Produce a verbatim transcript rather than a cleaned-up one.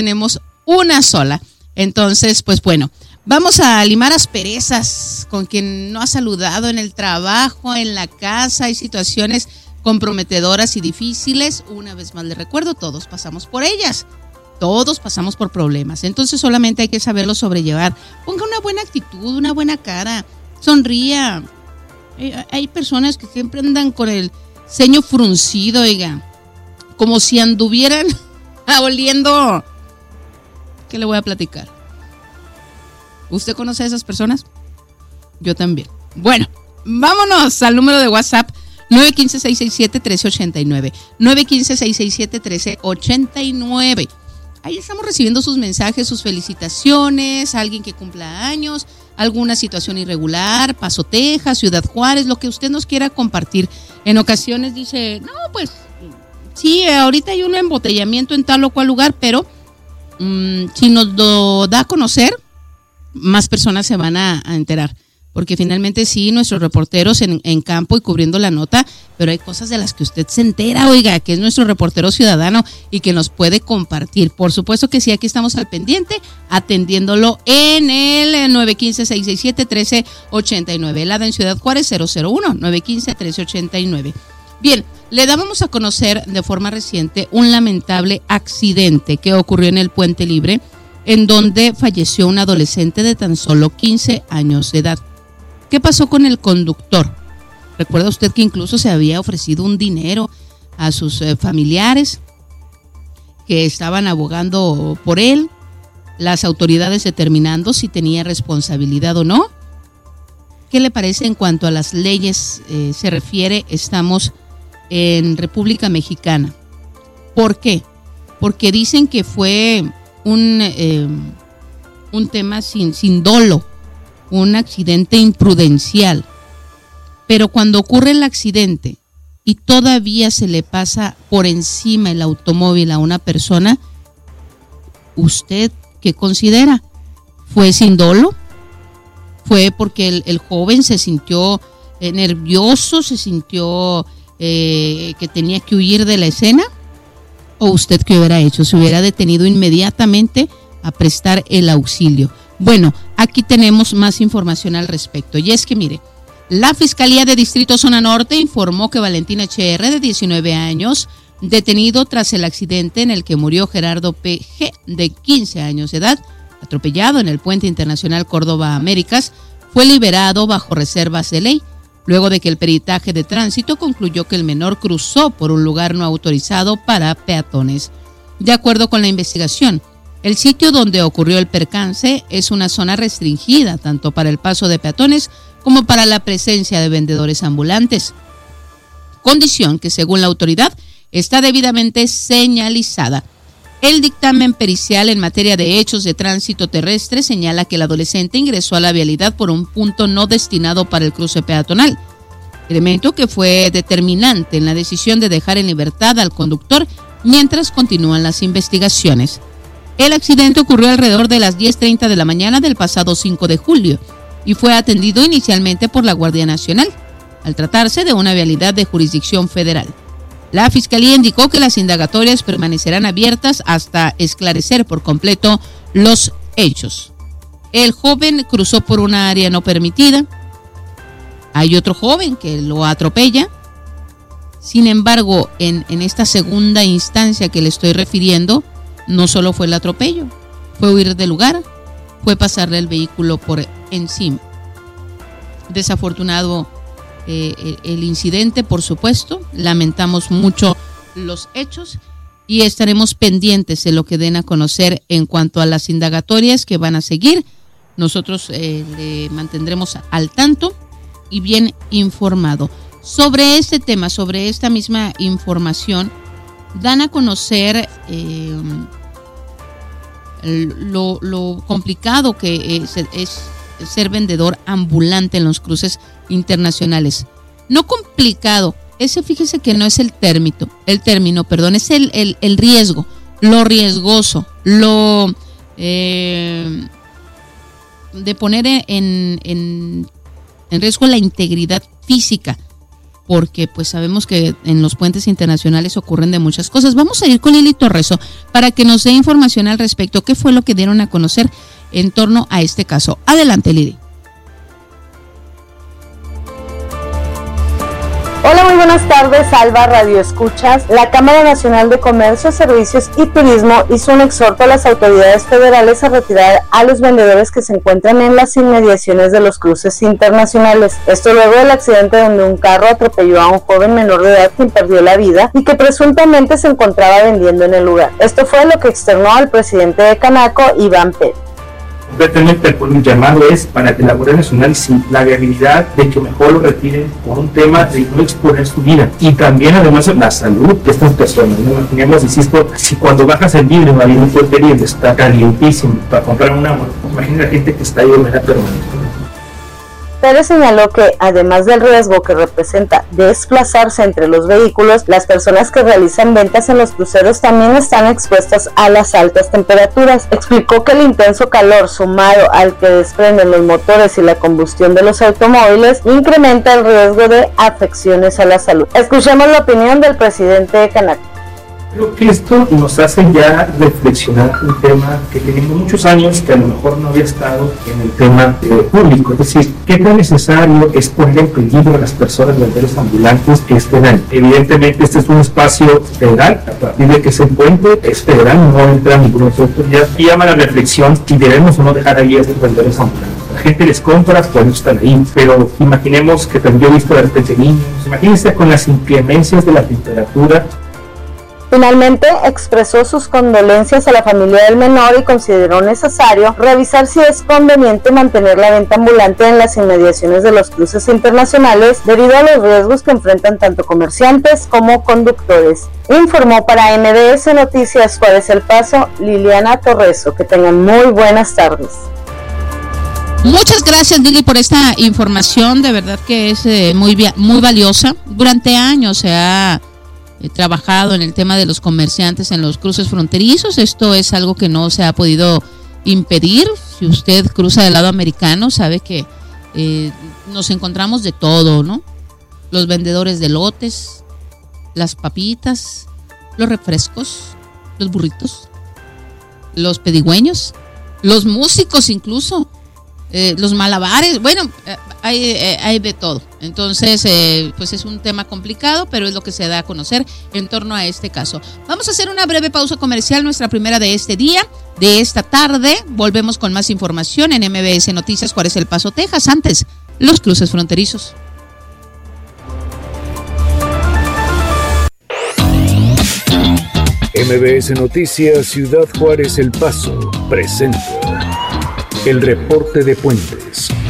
tenemos una sola. Entonces, pues bueno, vamos a limar asperezas con quien no ha saludado en el trabajo, en la casa. Hay situaciones comprometedoras y difíciles. Una vez más les recuerdo, todos pasamos por ellas. Todos pasamos por problemas. Entonces solamente hay que saberlo sobrellevar. Ponga una buena actitud, una buena cara. Sonría. Hay personas que siempre andan con el ceño fruncido, oiga. Como si anduvieran oliendo. ¿Qué le voy a platicar? ¿Usted conoce a esas personas? Yo también. Bueno, vámonos al número de WhatsApp nueve uno cinco, seis seis siete, uno tres ocho nueve. nueve uno cinco, seis seis siete, uno tres ocho nueve. Ahí estamos recibiendo sus mensajes, sus felicitaciones, alguien que cumpla años, alguna situación irregular, Paso, Texas, Ciudad Juárez, lo que usted nos quiera compartir. En ocasiones dice, no, pues sí, ahorita hay un embotellamiento en tal o cual lugar, pero mmm, si nos lo da a conocer, más personas se van a, a enterar. Porque finalmente sí, nuestros reporteros en, en campo y cubriendo la nota, pero hay cosas de las que usted se entera, oiga, que es nuestro reportero ciudadano y que nos puede compartir. Por supuesto que sí, aquí estamos al pendiente, atendiéndolo en el nueve uno cinco, seis seis siete, uno tres ocho nueve, helada en Ciudad Juárez cero cero uno, nueve uno cinco, uno tres ocho nueve. Bien, le dábamos a conocer de forma reciente un lamentable accidente que ocurrió en el Puente Libre, en donde falleció un adolescente de tan solo quince años de edad. ¿Qué pasó con el conductor? ¿Recuerda usted que incluso se había ofrecido un dinero a sus eh, familiares que estaban abogando por él? Las autoridades determinando si tenía responsabilidad o no. ¿Qué le parece en cuanto a las leyes eh, se refiere? Estamos en República Mexicana. ¿Por qué? Porque dicen que fue un, eh, un tema sin, sin dolo. Un accidente imprudencial, pero cuando ocurre el accidente y todavía se le pasa por encima el automóvil a una persona, ¿usted qué considera? ¿Fue sin dolo? ¿Fue porque el, el joven se sintió eh, nervioso, se sintió eh, que tenía que huir de la escena? ¿O usted qué hubiera hecho? ¿Se hubiera detenido inmediatamente a prestar el auxilio? Bueno, aquí tenemos más información al respecto. Y es que, mire, la Fiscalía de Distrito Zona Norte informó que Valentín H R, de diecinueve años, detenido tras el accidente en el que murió Gerardo P G, de quince años de edad, atropellado en el Puente Internacional Córdoba Américas, fue liberado bajo reservas de ley, luego de que el peritaje de tránsito concluyó que el menor cruzó por un lugar no autorizado para peatones. De acuerdo con la investigación, el sitio donde ocurrió el percance es una zona restringida tanto para el paso de peatones como para la presencia de vendedores ambulantes, condición que según la autoridad está debidamente señalizada. El dictamen pericial en materia de hechos de tránsito terrestre señala que el adolescente ingresó a la vialidad por un punto no destinado para el cruce peatonal, elemento que fue determinante en la decisión de dejar en libertad al conductor mientras continúan las investigaciones. El accidente ocurrió alrededor de las diez treinta de la mañana del pasado cinco de julio y fue atendido inicialmente por la Guardia Nacional, al tratarse de una vialidad de jurisdicción federal. La Fiscalía indicó que las indagatorias permanecerán abiertas hasta esclarecer por completo los hechos. El joven cruzó por una área no permitida. Hay otro joven que lo atropella. Sin embargo, en, en esta segunda instancia que le estoy refiriendo, no solo fue el atropello, fue huir del lugar, fue pasarle el vehículo por encima. Desafortunado eh, el, el incidente, por supuesto, lamentamos mucho los hechos y estaremos pendientes de lo que den a conocer en cuanto a las indagatorias que van a seguir. Nosotros eh, le mantendremos al tanto y bien informado. Sobre este tema, sobre esta misma información, dan a conocer eh, lo, lo complicado que es, es ser vendedor ambulante en los cruces internacionales. No complicado, ese fíjese que no es el término, el término, perdón, es el, el, el riesgo, lo riesgoso, lo eh, de poner en, en, en riesgo la integridad física porque pues sabemos que en los puentes internacionales ocurren de muchas cosas. Vamos a ir con Lili Torreso para que nos dé información al respecto. ¿Qué fue lo que dieron a conocer en torno a este caso? Adelante, Lili. Hola, muy buenas tardes, Alba Radio Escuchas. La Cámara Nacional de Comercio, Servicios y Turismo hizo un exhorto a las autoridades federales a retirar a los vendedores que se encuentran en las inmediaciones de los cruces internacionales. Esto luego del accidente donde un carro atropelló a un joven menor de edad quien perdió la vida y que presuntamente se encontraba vendiendo en el lugar. Esto fue lo que externó el presidente de Canaco, Iván Pérez. Completamente, pues mi llamado es para que la Guardia Nacional sin la viabilidad de que mejor lo retiren por un tema de no exponer su vida y también además la salud de estas personas. No imaginemos, insisto, si cuando bajas el vidrio hay un portería y está calientísimo para comprar un agua, imagina la gente que está ahí de manera permanente. Pérez señaló que, además del riesgo que representa desplazarse entre los vehículos, las personas que realizan ventas en los cruceros también están expuestas a las altas temperaturas. Explicó que el intenso calor, sumado al que desprenden los motores y la combustión de los automóviles, incrementa el riesgo de afecciones a la salud. Escuchemos la opinión del presidente de Canaco. Creo que esto nos hace ya reflexionar un tema que tenemos muchos años que a lo mejor no había estado en el tema eh, público. Es decir, ¿qué tan necesario es poner en peligro a las personas vendedores ambulantes que estén ahí? Evidentemente este es un espacio federal, a partir de que es el puente, es federal, no entra ninguna otra autoridad. Y llama la reflexión si debemos o no dejar ahí a estos vendedores ambulantes. La gente les compra, pues no están ahí, pero imaginemos que también yo he visto de repente niños, imagínense con las inclemencias de la temperatura. Finalmente, expresó sus condolencias a la familia del menor y consideró necesario revisar si es conveniente mantener la venta ambulante en las inmediaciones de los cruces internacionales debido a los riesgos que enfrentan tanto comerciantes como conductores. Informó para M B S Noticias Juárez El Paso, Liliana Torreso. Que tengan muy buenas tardes. Muchas gracias, Lili, por esta información. De verdad que es eh, muy, muy valiosa. Durante años se ha He trabajado en el tema de los comerciantes en los cruces fronterizos. Esto es algo que no se ha podido impedir. Si usted cruza del lado americano, sabe que eh, nos encontramos de todo, ¿no? Los vendedores de lotes, las papitas, los refrescos, los burritos, los pedigüeños, los músicos incluso, eh, los malabares. Bueno, eh, hay, eh, hay de todo. Entonces, eh, pues es un tema complicado, pero es lo que se da a conocer en torno a este caso. Vamos a hacer una breve pausa comercial, nuestra primera de este día, de esta tarde. Volvemos con más información en M B S Noticias Juárez El Paso, Texas. Antes, los cruces fronterizos. M B S Noticias Ciudad Juárez El Paso presenta el reporte de Puentes.